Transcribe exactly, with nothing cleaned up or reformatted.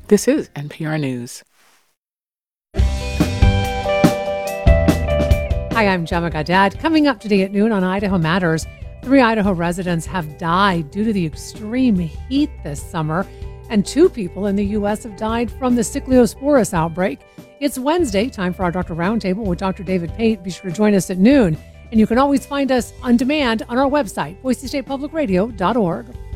This is N P R News. Hi, I'm Gemma Gaddad. Coming up today at noon on Idaho Matters, three Idaho residents have died due to the extreme heat this summer, and two people in the U S have died from the Cyclosporus outbreak. It's Wednesday, time for our Doctor Roundtable with Doctor David Pate. Be sure to join us at noon, and you can always find us on demand on our website, boise state public radio dot org.